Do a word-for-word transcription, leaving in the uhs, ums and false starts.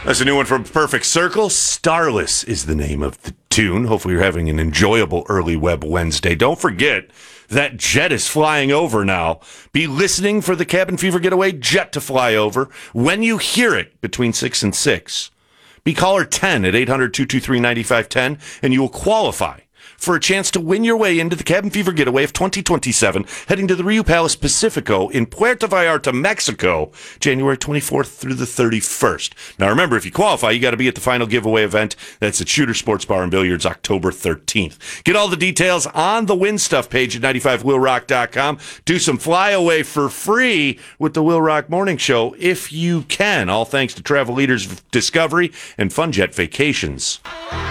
That's a new one from Perfect Circle. Starless is the name of the tune. Hopefully you're having an enjoyable early web Wednesday. Don't forget that jet is flying over now. Be listening for the Cabin Fever Getaway jet to fly over when you hear it between six and six. Be caller ten at eight hundred, two two three, nine five one zero, and you will qualify for a chance to win your way into the Cabin Fever Getaway of twenty twenty-seven, heading to the Rio Palace Pacifico in Puerto Vallarta, Mexico, January twenty-fourth through the thirty-first. Now remember, if you qualify, you got to be at the final giveaway event. That's at Shooter Sports Bar and Billiards, October thirteenth. Get all the details on the Win Stuff page at ninety-five will rock dot com. Do some flyaway for free with the Will Rock Morning Show if you can. All thanks to Travel Leaders of Discovery and FunJet Vacations.